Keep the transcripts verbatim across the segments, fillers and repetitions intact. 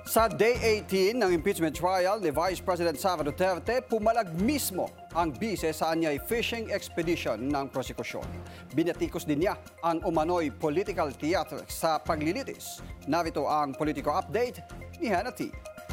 Sa Day eighteen ng impeachment trial ni Vice President Sara Duterte, pumalag mismo ang bise sa anyay fishing expedition ng prosekusyon. Binatikos din niya ang umano'y political theater sa paglilitis. Narito ang Politico Update ni Hannah T.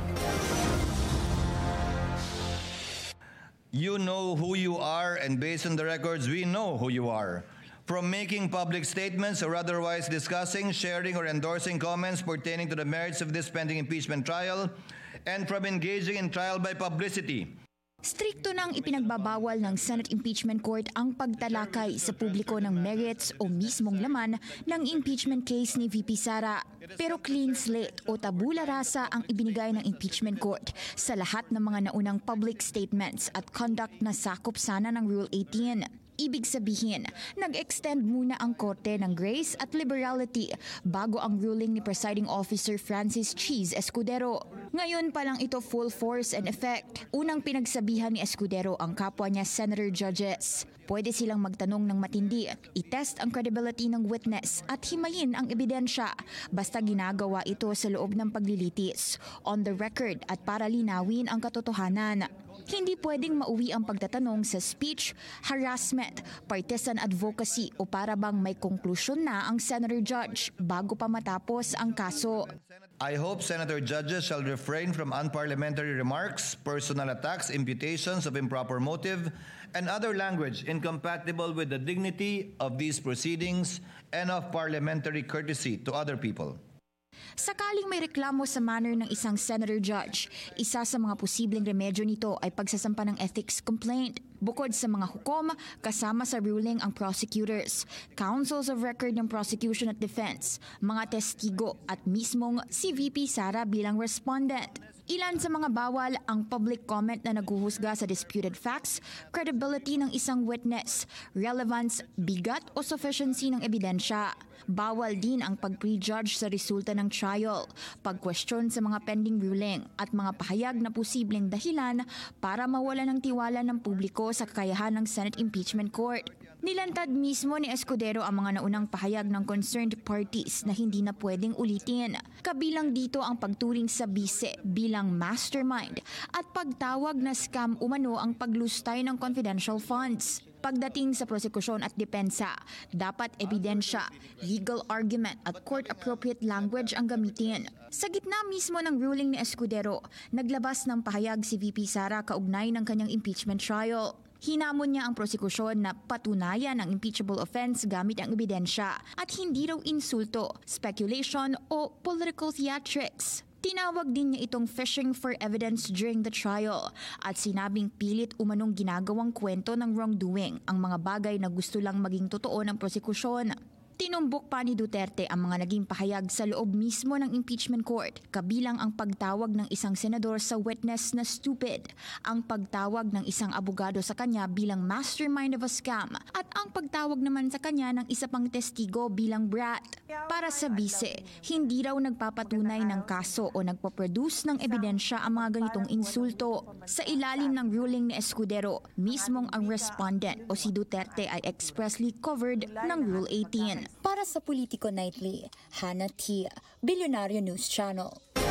You know who you are, and based on the records, we know who you are. From making public statements or otherwise discussing, sharing, or endorsing comments pertaining to the merits of this pending impeachment trial, and from engaging in trial by publicity. Strikto nang ipinagbabawal ng Senate Impeachment Court ang pagtalakay sa publiko ng merits o mismong laman ng impeachment case ni V P Sara. Pero clean slate o tabula rasa ang ibinigay ng Impeachment Court sa lahat ng mga naunang public statements at conduct na sakop sana ng Rule eighteen. Ibig sabihin, nag-extend muna ang korte ng grace at liberality bago ang ruling ni Presiding Officer Francis Cheese Escudero. Ngayon pa lang ito full force and effect. Unang pinagsabihan ni Escudero ang kapwa niya senator judges. Pwede silang magtanong ng matindi, itest ang credibility ng witness at himayin ang ebidensya basta ginagawa ito sa loob ng paglilitis, on the record at para linawin ang katotohanan. Hindi pwedeng mauwi ang pagtatanong sa speech, harassment, partisan advocacy o para bang may konklusyon na ang senator judge bago pa matapos ang kaso. I hope senator judges shall refrain from unparliamentary remarks, personal attacks, imputations of improper motive, and other language incompatible with the dignity of these proceedings and of parliamentary courtesy to other people. Sakaling may reklamo sa manner ng isang senator judge, isa sa mga posibleng remedyo nito ay pagsasampa ng ethics complaint. Bukod sa mga hukom, kasama sa ruling ang prosecutors, counsels of record ng prosecution at defense, mga testigo at mismong si V P Sara bilang respondent. Ilan sa mga bawal ang public comment na naghuhusga sa disputed facts, credibility ng isang witness, relevance, bigat o sufficiency ng ebidensya. Bawal din ang pag-prejudge sa resulta ng trial, pag-question sa mga pending ruling at mga pahayag na posibleng dahilan para mawala ng tiwala ng publiko sa kakayahan ng Senate Impeachment Court. Nilantad mismo ni Escudero ang mga naunang pahayag ng concerned parties na hindi na pwedeng ulitin. Kabilang dito ang pagturing sa bise bilang mastermind at pagtawag na scam umano ang paglustay ng confidential funds. Pagdating sa prosekusyon at depensa, dapat ebidensya, legal argument at court-appropriate language ang gamitin. Sa gitna mismo ng ruling ni Escudero, naglabas ng pahayag si V P Sara kaugnay ng kanyang impeachment trial. Hinamon niya ang prosekusyon na patunayan ang impeachable offense gamit ang ebidensya at hindi raw insulto, speculation o political theatrics. Tinawag din niya itong fishing for evidence during the trial at sinabing pilit umanong ginagawang kwento ng wrongdoing ang mga bagay na gusto lang maging totoo ng prosekusyon. Tinumbok pa ni Duterte ang mga naging pahayag sa loob mismo ng impeachment court, kabilang ang pagtawag ng isang senador sa witness na stupid, ang pagtawag ng isang abogado sa kanya bilang mastermind of a scam, at ang pagtawag naman sa kanya ng isa pang testigo bilang brat. Para sa bise, hindi raw nagpapatunay ng kaso o nagpaproduce ng ebidensya ang mga ganitong insulto. Sa ilalim ng ruling ni Escudero, mismong ang respondent o si Duterte ay expressly covered ng Rule eighteen. Para sa Politico Nightly, Hannah T. Billionario News Channel.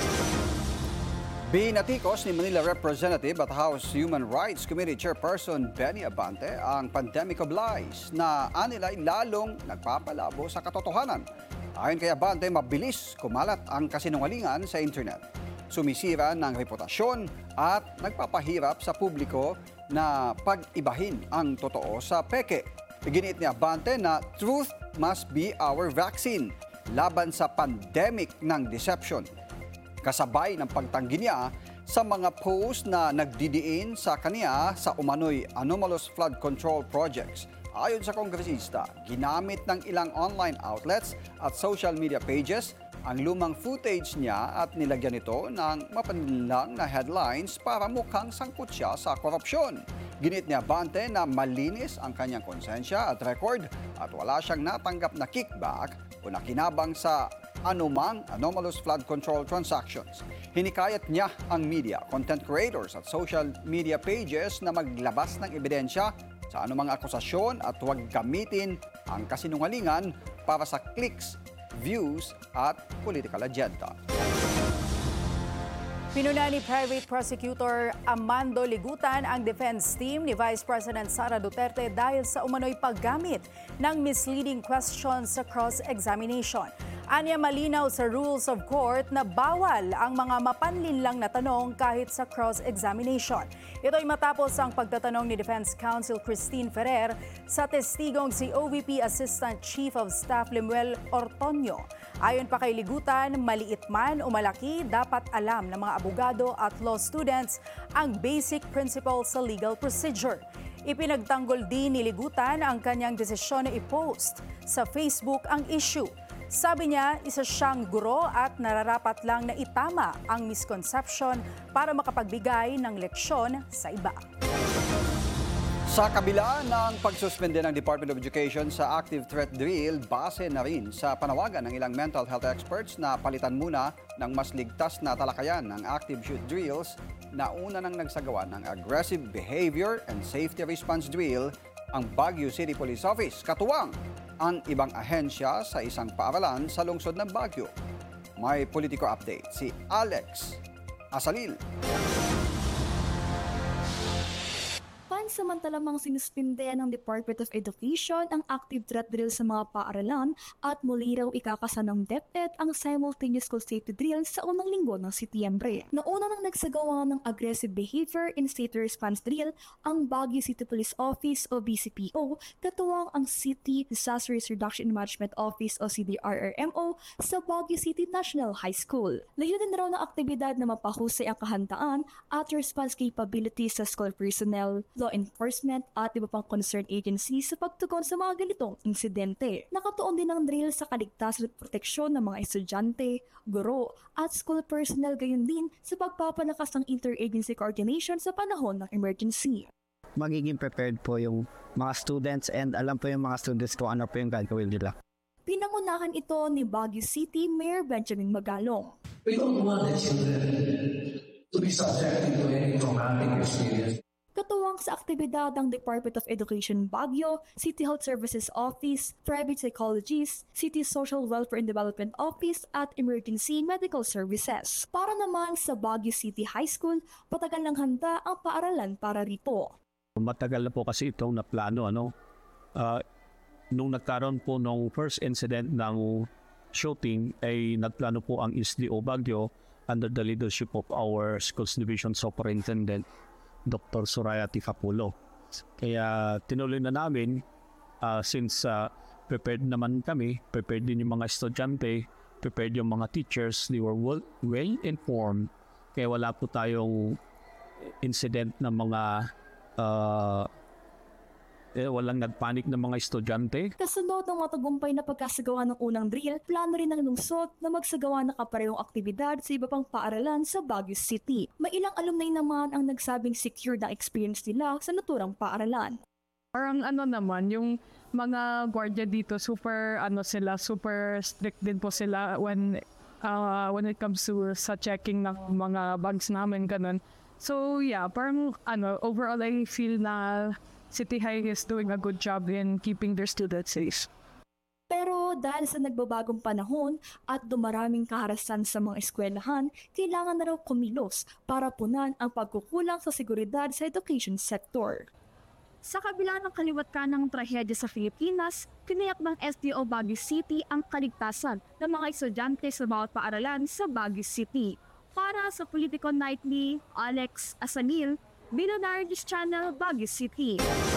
Binatikos ni Manila Representative at House Human Rights Committee Chairperson Benny Abante ang pandemic of lies na anilay lalong nagpapalabo sa katotohanan. Ayon kay Abante, mabilis kumalat ang kasinungalingan sa internet. Sumisira ng reputasyon at nagpapahirap sa publiko na pag-ibahin ang totoo sa peke. Iginiit ni Abante na truth must be our vaccine laban sa pandemic ng deception. Kasabay ng pagtanggi niya sa mga post na nagdidiin sa kaniya sa umano'y anomalous flood control projects. Ayon sa kongresista, ginamit ng ilang online outlets at social media pages ang lumang footage niya at nilagyan ito ng mapanlinlang na headlines para mukhang sangkot siya sa korupsyon. Ginit ni Abante na malinis ang kanyang konsensya at record at wala siyang natanggap na kickback o nakinabang sa anumang anomalous flood control transactions. Hinikayat niya ang media, content creators at social media pages na maglabas ng ebidensya sa anumang akusasyon at huwag gamitin ang kasinungalingan para sa clicks, views at political agenda. Pinuna ni Private Prosecutor Amando Ligutan ang defense team ni Vice President Sara Duterte dahil sa umano'y paggamit ng misleading questions sa cross-examination. Anya malinaw sa rules of court na bawal ang mga mapanlinlang na tanong kahit sa cross-examination. Ito'y matapos ang pagtatanong ni Defense Counsel Christine Ferrer sa testigong si O V P Assistant Chief of Staff Lemuel Ortonio. Ayon pa kay Ligutan, maliit man o malaki, dapat alam ng mga abogado at law students ang basic principles sa legal procedure. Ipinagtanggol din ni Ligutan ang kanyang desisyon na i-post sa Facebook ang issue. Sabi niya, isa siyang guro at nararapat lang na itama ang misconception para makapagbigay ng leksyon sa iba. Sa kabila ng pagsuspende ng Department of Education sa active threat drill, base na rin sa panawagan ng ilang mental health experts na palitan muna ng mas ligtas na talakayan ng active shoot drills na una nang nagsagawa ng aggressive behavior and safety response drill ang Baguio City Police Office, katuwang ang ibang ahensya sa isang paaralan sa lungsod ng Baguio. May politiko update si Alex Asalil. Pansamantalang mga sinuspinde ng Department of Education ang active threat drill sa mga paaralan at muli raw ikakasa ng DepEd ang simultaneous school safety drill sa unang linggo ng Setyembre. Nauna nang nagsagawa ng aggressive behavior and safety response drill ang Baguio City Police Office o B C P O, katuwang ang City Disaster Risk Reduction and Management Office o C D R R M O sa Baguio City National High School. Layunin raw ng aktibidad na mapahusay ang kahandaan at response capabilities sa school personnel, law enforcement at iba pang concerned agencies sa pagtugon sa mga ganitong insidente. Nakatuon din ang drill sa kaligtasan at proteksyon ng mga estudyante, guro at school personnel, gayon din sa pagpapalakas ng interagency coordination sa panahon ng emergency. Magiging prepared po yung mga students and alam po yung mga students kung ano po yung gagawin nila. Pinangunahan ito ni Baguio City Mayor Benjamin Magalong. We don't want the children to be subjected to any traumatic experience. Katuwang sa aktibidad ng Department of Education Baguio, City Health Services Office, Private Psychologists, City Social Welfare and Development Office at Emergency Medical Services. Para naman sa Baguio City High School, patagal ng handa ang paaralan para rito. Matagal na po kasi itong naplano. Ano? Uh, nung nagkaroon po nung first incident ng shooting, ay nagplano po ang S D O Baguio under the leadership of our Schools Division Superintendent, Doctor Soraya Tifapulo. Kaya tinuloy na namin uh, since uh, prepared naman kami, prepared din yung mga estudyante, prepared yung mga teachers, they were well, well informed. Kaya wala po tayong incident ng mga uh, eh, walang nagpanik ng mga estudyante. Kasunod ng matagumpay na pagkasagawa ng unang drill, plano rin ng lungsod na magsagawa ng kaparehong aktibidad sa iba pang paaralan sa Baguio City. May ilang alumni naman ang nagsabing secure na experience nila sa naturang paaralan. Parang ano naman, yung mga gwardiya dito, super ano sila, super strict din po sila when uh, when it comes to sa checking ng mga bags namin, ganun. So yeah, parang ano, overall I feel na City High is doing a good job in keeping their students safe. Pero dahil sa nagbabagong panahon at dumaraming kaharasan sa mga eskwelahan, kailangan na raw kumilos para punan ang pagkukulang sa seguridad sa education sector. Sa kabila ng kaliwat kanang trahedya sa Pilipinas, tiniyak ng S D O Baguio City ang kaligtasan ng mga estudyante sa bawat paaralan sa Baguio City. Para sa Politico Nightly, Alex Asanil, Billionaire News Channel, Baguio City.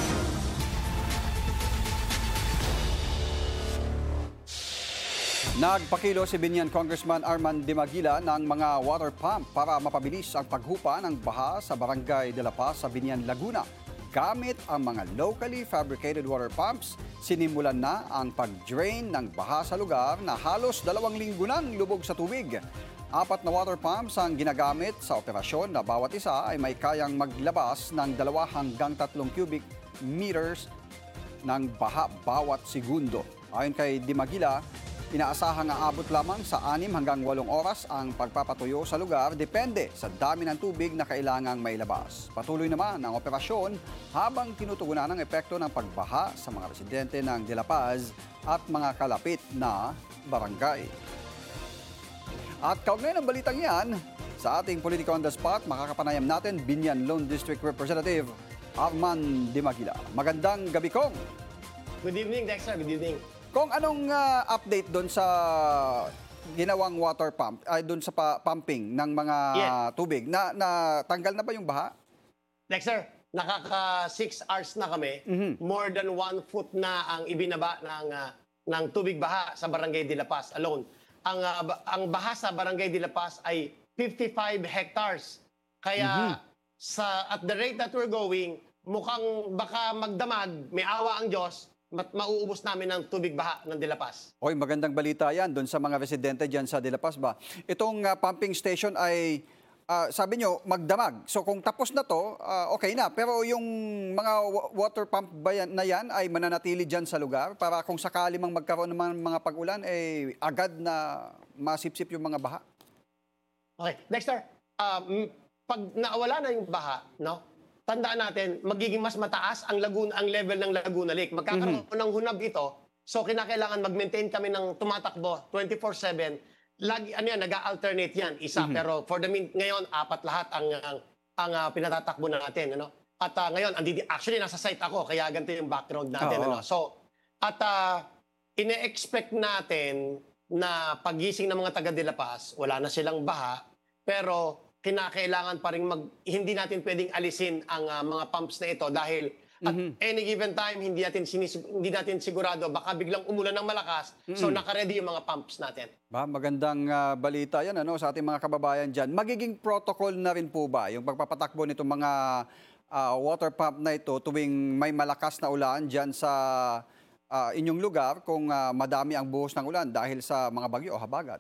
Nagpakilo si Binyan Congressman Arman Dimagila ng mga water pump para mapabilis ang paghupa ng baha sa Barangay de la Paz sa Binyan, Laguna. Gamit ang mga locally fabricated water pumps, sinimulan na ang pag-drain ng baha sa lugar na halos dalawang linggo nang lubog sa tubig. Apat na water pumps ang ginagamit sa operasyon na bawat isa ay may kayang maglabas ng dalawa hanggang tatlong cubic meters ng baha bawat segundo. Ayon kay Dimagila, inaasahang aabot lamang sa anim hanggang walong oras ang pagpapatuyo sa lugar depende sa dami ng tubig na kailangang mailabas. Patuloy naman ang operasyon habang tinutugunan ang epekto ng pagbaha sa mga residente ng De La Paz at mga kalapit na barangay. At kaugnay ng balitang yan, Sa ating Politico on the Spot, makakapanayam natin Binyan Lone District Representative Arman Dimagila. Magandang gabi, Kong. Good evening, Dexter. Good evening. Kong, anong uh, update doon sa ginawang water pump, ay doon sa pa- pumping ng mga Yes. tubig? Na, na tanggal na ba yung baha? Dexter, nakaka six hours na kami. More than one foot na ang ibinaba ng, ah, ng tubig baha sa Barangay de la Paz alone. Ang, ah, ba- ang baha sa Barangay de la Paz ay fifty-five hectares. Kaya sa at the rate that we're going, mukhang baka magdamag, may awa ang Diyos, mat mauubos namin ng tubig baha ng De La Paz. Oy, magandang balita yan doon sa mga residente dyan sa De La Paz ba? Itong uh, pumping station ay, uh, sabi nyo, magdamag. So kung tapos na to, uh, okay na. Pero yung mga wa- water pump ba yan, na yan ay mananatili dyan sa lugar para kung sakali mang magkaroon ng mga, mga pag-ulan, eh agad na masipsip yung mga baha? Okay, Dexter, um, pag nawala na yung baha, no? Tandaan natin, magiging mas mataas ang Laguna, ang level ng Laguna Lake. Magkakaroon ng hunab ito. So kinakailangan mag-maintain kami ng tumatakbo twenty-four seven. Lagi ano yan, nag-alternate yan, isa. Pero for the min ngayon, apat lahat ang ang, ang uh, pinatatakbo na natin, ano? At uh, ngayon, andi actually nasa site ako, kaya ganito yung background natin, Oo. ano. So at uh, ine-expect natin na pagising ng mga taga De La Paz, wala na silang baha, pero kinakailangan pa rin mag, hindi natin pwedeng alisin ang uh, mga pumps na ito dahil at any given time, hindi natin, sinis, hindi natin sigurado, baka biglang umulan ng malakas, so naka-ready yung mga pumps natin. Ba, magandang uh, balita yan ano, sa ating mga kababayan dyan. Magiging protocol na rin po ba yung pagpapatakbo nitong mga uh, water pump na ito tuwing may malakas na ulan dyan sa uh, inyong lugar kung uh, madami ang buhos ng ulan dahil sa mga bagyo o habagat?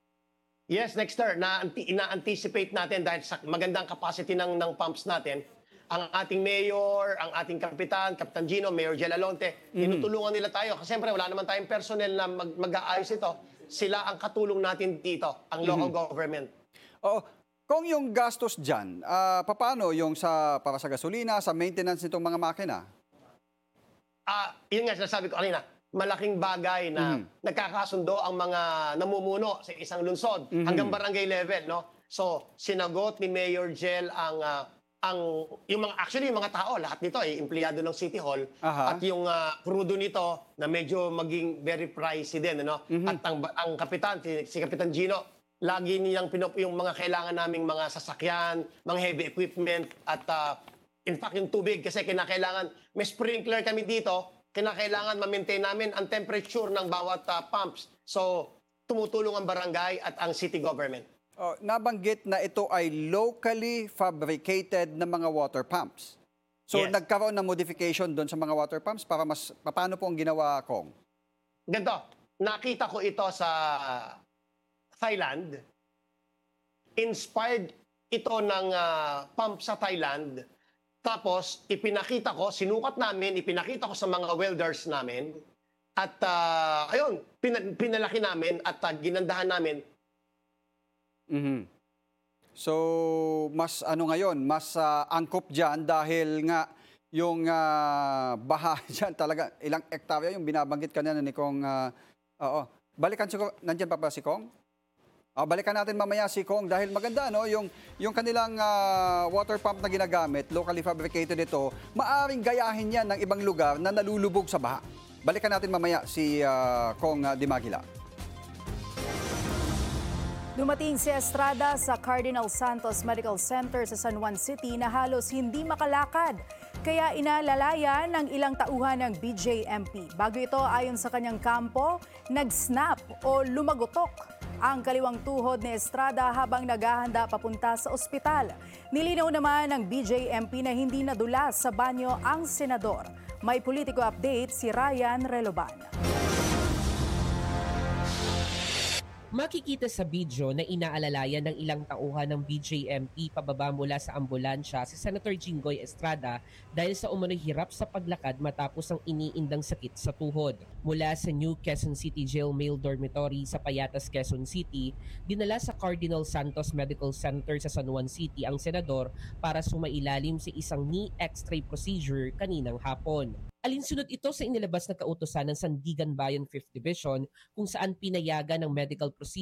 Yes, Dexter, na ina-anticipate natin dahil sa magandang capacity ng ng pumps natin. Ang ating mayor, ang ating kapitan, Kapitan Gino, Mayor Jel Alonte, tinutulungan nila tayo. Kasi siyempre wala naman tayong personnel na mag mag-aayos ito. Sila ang katulong natin dito, ang local government. Oo. Kung yung gastos dyan, uh, paano yung sa, para sa gasolina, sa maintenance nitong mga makina? Ah, yun nga sinasabi ko kanina. Malaking bagay na nagkakasundo ang mga namumuno sa isang lungsod hanggang barangay level, no? So, sinagot ni Mayor Jel ang uh, ang yung mga actually yung mga tao, lahat nito ay empleyado ng City Hall. Aha. At yung uh, krudo nito na medyo maging very pricey din, ano? At ang ang kapitan si, si Kapitan Gino, lagi niyang pinop yung mga kailangan naming mga sasakyan, mga heavy equipment at uh, in fact yung tubig kasi kinakailangan may sprinkler kami dito. Kinakailangan ma-maintain namin ang temperature ng bawat uh, pumps. So, tumutulong ang barangay at ang city government. Oh, nabanggit na ito ay locally fabricated na mga water pumps. So, Yes. nagkaroon ng modification doon sa mga water pumps para mas, paano po ang ginawa, Kong? Ganito, nakita ko ito sa Thailand. Inspired ito ng uh, pump sa Thailand. Tapos, ipinakita ko, sinukat namin, ipinakita ko sa mga welders namin. At, uh, ayun, pin pinalaki namin at uh, ginandahan namin. Mhm. So, mas ano ngayon, mas uh, angkop dyan dahil nga yung uh, baha dyan talaga, ilang hektarya yung binabanggit kanina ni Kong. Uh, oo. Balikan si Kong, nandyan pa ba si Kong? Uh, balikan natin mamaya si Kong dahil maganda no yung yung kanilang uh, water pump na ginagamit, locally fabricated ito, maaring gayahin yan ng ibang lugar na nalulubog sa baha. Balikan natin mamaya si uh, Kong uh, Dimagila. Dumating si Estrada sa Cardinal Santos Medical Center sa San Juan City na halos hindi makalakad. Kaya inalalaya ng ilang tauhan ng B J M P. Bago ito, ayon sa kanyang kampo, nag-snap o lumagotok ang kaliwang tuhod ni Estrada habang naghahanda papunta sa ospital. Nilinaw naman ng B J M P na hindi nadulas sa banyo ang senador. May politiko update si Ryan Reloban. Makikita sa video na inaalalayan ng ilang tauhan ng B J M P pababa mula sa ambulansya si Senator Jinggoy Estrada dahil sa umano'y hirap sa paglakad matapos ang iniindang sakit sa tuhod. Mula sa New Quezon City Jail Male Dormitory sa Payatas, Quezon City, dinala sa Cardinal Santos Medical Center sa San Juan City ang senador para sumailalim sa isang knee x-ray procedure kaninang hapon. Alinsunod ito sa inilabas na kautusan ng Sandigan Bayan fifth Division kung saan pinayagan ng medical procedure